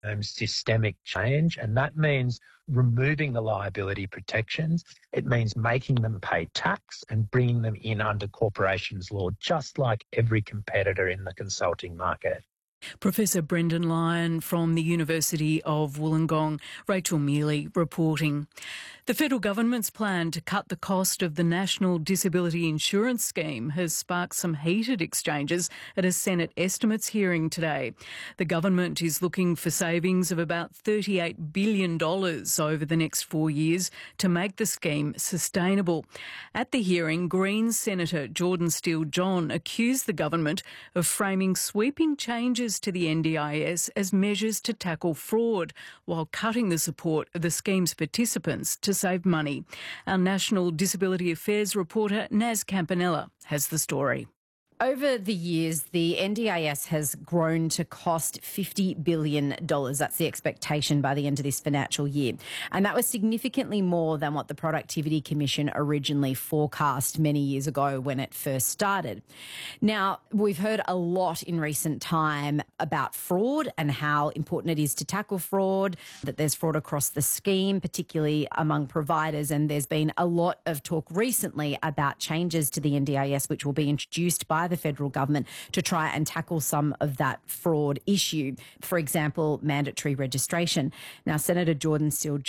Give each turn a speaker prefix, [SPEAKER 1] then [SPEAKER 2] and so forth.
[SPEAKER 1] systemic change, and that means removing the liability protections. It means making them pay tax and bringing them in under corporations law, just like every competitor in the consulting market.
[SPEAKER 2] Professor Brendan Lyon from the University of Wollongong. Rachel Mealy reporting. The federal government's plan to cut the cost of the National Disability Insurance Scheme has sparked some heated exchanges at a Senate estimates hearing today. The government is looking for savings of about $38 billion over the next 4 years to make the scheme sustainable. At the hearing, Greens Senator Jordan Steele-John accused the government of framing sweeping changes to the NDIS as measures to tackle fraud, while cutting the support of the scheme's participants to save money. Our National Disability Affairs reporter Naz Campanella has the story.
[SPEAKER 3] Over the years, the NDIS has grown to cost $50 billion. That's the expectation by the end of this financial year. And that was significantly more than what the Productivity Commission originally forecast many years ago when it first started. Now, we've heard a lot in recent time about fraud and how important it is to tackle fraud, that there's fraud across the scheme, particularly among providers. And there's been a lot of talk recently about changes to the NDIS, which will be introduced by the federal government to try and tackle some of that fraud issue. For example, mandatory registration. Now, Senator Jordan Steele